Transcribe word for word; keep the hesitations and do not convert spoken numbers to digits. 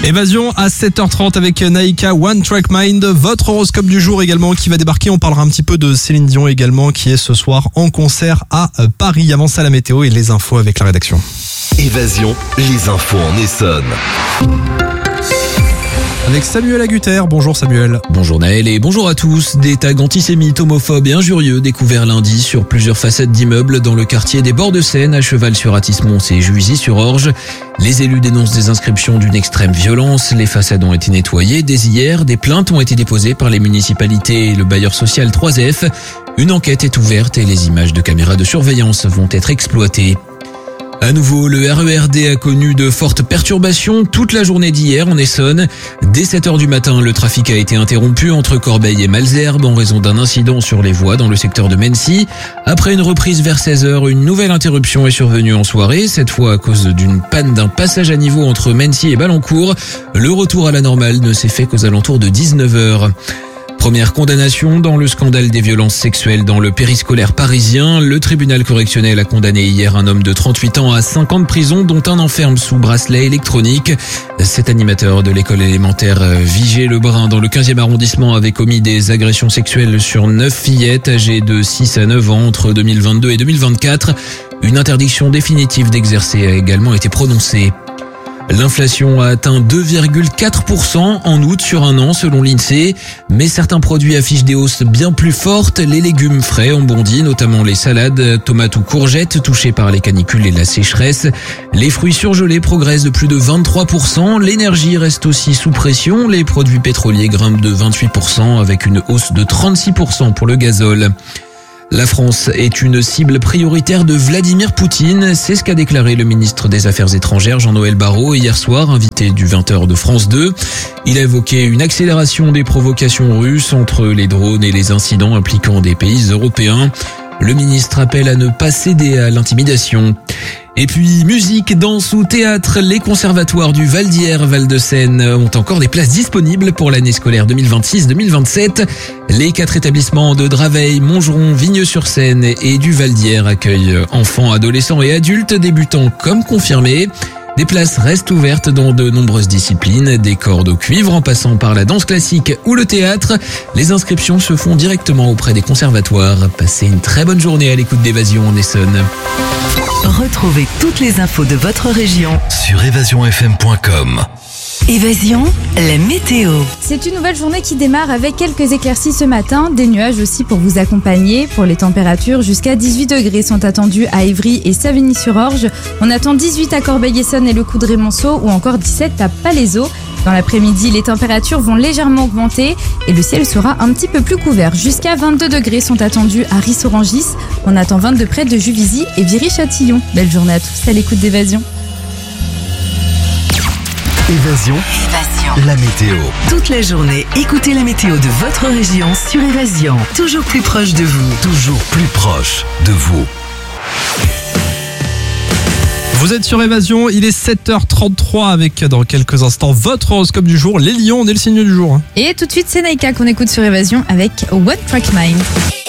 Évasion à sept heures trente avec Naïka, One Track Mind. Votre horoscope du jour également qui va débarquer. On parlera un petit peu de Céline Dion également qui est ce soir en concert à Paris. Avant ça, la météo et les infos avec la rédaction. Évasion, les infos en Essonne. Avec Samuel Agutter. Bonjour Samuel. Bonjour Naël et bonjour à tous. Des tags antisémites, homophobes et injurieux découverts lundi sur plusieurs façades d'immeubles dans le quartier des Bords de Seine, à cheval sur Athis-Mons et Juvisy-sur-Orge. Les élus dénoncent des inscriptions d'une extrême violence. Les façades ont été nettoyées dès hier. Des plaintes ont été déposées par les municipalités et le bailleur social trois F. Une enquête est ouverte et les images de caméras de surveillance vont être exploitées. À nouveau, le R E R D a connu de fortes perturbations toute la journée d'hier en Essonne. Dès sept heures du matin, le trafic a été interrompu entre Corbeil et Malesherbes en raison d'un incident sur les voies dans le secteur de Mennecy. Après une reprise vers seize heures, une nouvelle interruption est survenue en soirée, cette fois à cause d'une panne d'un passage à niveau entre Mennecy et Ballancourt. Le retour à la normale ne s'est fait qu'aux alentours de dix-neuf heures. Première condamnation dans le scandale des violences sexuelles dans le périscolaire parisien. Le tribunal correctionnel a condamné hier un homme de trente-huit ans à cinq ans de prison, dont un enferme sous bracelet électronique. Cet animateur de l'école élémentaire Vigée-le-Brun dans le quinzième arrondissement avait commis des agressions sexuelles sur neuf fillettes âgées de six à neuf ans entre deux mille vingt-deux et deux mille vingt-quatre. Une interdiction définitive d'exercer a également été prononcée. L'inflation a atteint deux virgule quatre pour cent en août sur un an selon l'INSEE, mais certains produits affichent des hausses bien plus fortes. Les légumes frais ont bondi, notamment les salades, tomates ou courgettes touchées par les canicules et la sécheresse. Les fruits surgelés progressent de plus de vingt-trois pour cent. L'énergie reste aussi sous pression. Les produits pétroliers grimpent de vingt-huit pour cent avec une hausse de trente-six pour cent pour le gazole. La France est une cible prioritaire de Vladimir Poutine, c'est ce qu'a déclaré le ministre des Affaires étrangères Jean-Noël Barrot hier soir, invité du vingt heures de France deux. Il a évoqué une accélération des provocations russes entre les drones et les incidents impliquant des pays européens. Le ministre appelle à ne pas céder à l'intimidation. Et puis, musique, danse ou théâtre, les conservatoires du Val d'Hier, Val de Seine ont encore des places disponibles pour l'année scolaire deux mille vingt-six deux mille vingt-sept. Les quatre établissements de Draveil, Montgeron, Vigneux-sur-Seine et du Val d'Hier accueillent enfants, adolescents et adultes débutants comme confirmés. Des places restent ouvertes dans de nombreuses disciplines, des cordes au cuivre en passant par la danse classique ou le théâtre. Les inscriptions se font directement auprès des conservatoires. Passez une très bonne journée à l'écoute d'Évasion en Essonne. Retrouvez toutes les infos de votre région Sur évasion f m point com. Évasion, la météo. C'est une nouvelle journée qui démarre avec quelques éclaircies ce matin, des nuages aussi pour vous accompagner. Pour les températures, jusqu'à dix-huit degrés sont attendus à Ivry et Savigny-sur-Orge. On attend dix-huit à Corbeil-Essonnes et le Coudray-Monceau ou encore dix-sept à Palaiseau. Dans l'après-midi, les températures vont légèrement augmenter et le ciel sera un petit peu plus couvert. Jusqu'à vingt-deux degrés sont attendus à Ris-Orangis. On attend vingt-deux près de Juvisy et Viry-Châtillon. Belle journée à tous à l'écoute d'Évasion. Évasion, Évasion. la météo. Toute la journée, écoutez la météo de votre région sur Évasion. Toujours plus proche de vous. Toujours plus proche de vous. Vous êtes sur Évasion, il est sept heures trente-trois avec dans quelques instants votre horoscope du jour. Les lions, on est le signe du jour. Et tout de suite, c'est Naïka qu'on écoute sur Évasion avec One Track Mind.